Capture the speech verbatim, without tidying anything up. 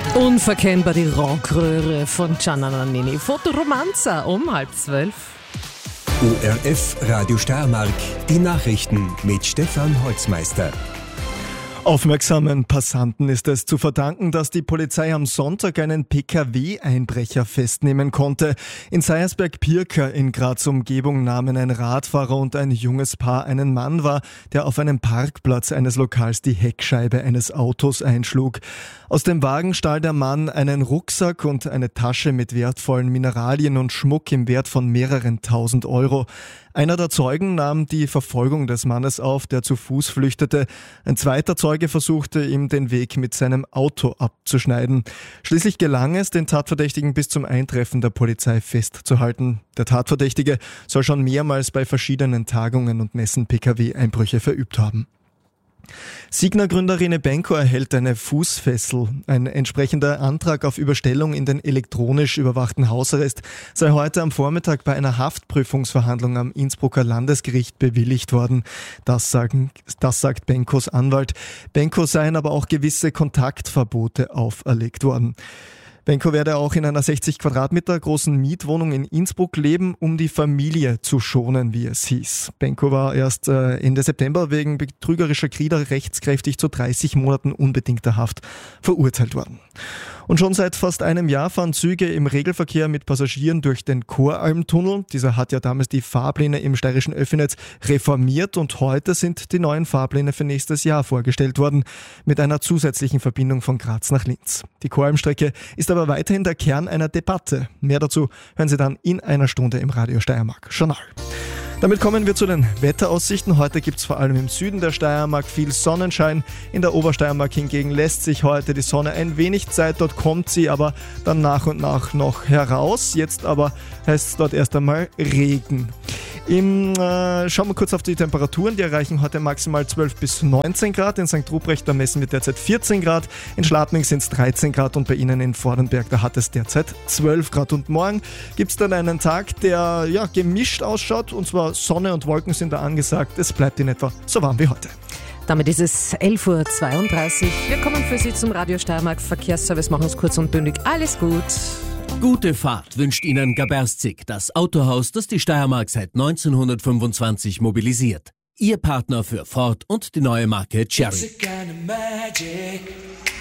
Unverkennbar die Rockröhre von Gianna Nannini. Fotoromanza um halb zwölf. O R F Radio Steiermark, die Nachrichten mit Stefan Holzmeister. Aufmerksamen Passanten ist es zu verdanken, dass die Polizei am Sonntag einen P K W-Einbrecher festnehmen konnte. In Seiersberg-Pirka in Graz Umgebung nahmen ein Radfahrer und ein junges Paar einen Mann wahr, der auf einem Parkplatz eines Lokals die Heckscheibe eines Autos einschlug. Aus dem Wagen stahl der Mann einen Rucksack und eine Tasche mit wertvollen Mineralien und Schmuck im Wert von mehreren tausend Euro. Einer der Zeugen nahm die Verfolgung des Mannes auf, der zu Fuß flüchtete. Ein zweiter Zeuge versuchte, ihm den Weg mit seinem Auto abzuschneiden. Schließlich gelang es, den Tatverdächtigen bis zum Eintreffen der Polizei festzuhalten. Der Tatverdächtige soll schon mehrmals bei verschiedenen Tagungen und Messen P K W-Einbrüche verübt haben. Signa-Gründer Rene Benko erhält eine Fußfessel. Ein entsprechender Antrag auf Überstellung in den elektronisch überwachten Hausarrest sei heute am Vormittag bei einer Haftprüfungsverhandlung am Innsbrucker Landesgericht bewilligt worden. Das, sagen, das sagt Benkos Anwalt. Benko seien aber auch gewisse Kontaktverbote auferlegt worden. Benko werde auch in einer sechzig Quadratmeter großen Mietwohnung in Innsbruck leben, um die Familie zu schonen, wie es hieß. Benko war erst Ende September wegen betrügerischer Kriege rechtskräftig zu dreißig Monaten unbedingter Haft verurteilt worden. Und schon seit fast einem Jahr fahren Züge im Regelverkehr mit Passagieren durch den Koralmtunnel. Dieser hat ja damals die Fahrpläne im steirischen Öffinetz reformiert und heute sind die neuen Fahrpläne für nächstes Jahr vorgestellt worden, mit einer zusätzlichen Verbindung von Graz nach Linz. Die Koralmstrecke ist aber weiterhin der Kern einer Debatte. Mehr dazu hören Sie dann in einer Stunde im Radio Steiermark Journal. Damit kommen wir zu den Wetteraussichten. Heute gibt es vor allem im Süden der Steiermark viel Sonnenschein. In der Obersteiermark hingegen lässt sich heute die Sonne ein wenig Zeit. Dort kommt sie aber dann nach und nach noch heraus. Jetzt aber heißt es dort erst einmal Regen. Im, äh, schauen wir kurz auf die Temperaturen. Die erreichen heute maximal zwölf bis neunzehn Grad. In Sankt Ruprecht da messen wir derzeit vierzehn Grad. In Schladming sind es dreizehn Grad und bei Ihnen in Vordenberg da hat es derzeit zwölf Grad. Und morgen gibt es dann einen Tag, der ja, gemischt ausschaut. Und zwar Sonne und Wolken sind da angesagt. Es bleibt in etwa so warm wie heute. Damit ist es elf Uhr zweiunddreißig. Wir kommen für Sie zum Radio Steiermark Verkehrsservice. Machen es kurz und bündig. Alles gut. Gute Fahrt wünscht Ihnen Gaberstig, das Autohaus, das die Steiermark seit neunzehnhundertfünfundzwanzig mobilisiert. Ihr Partner für Ford und die neue Marke Chery.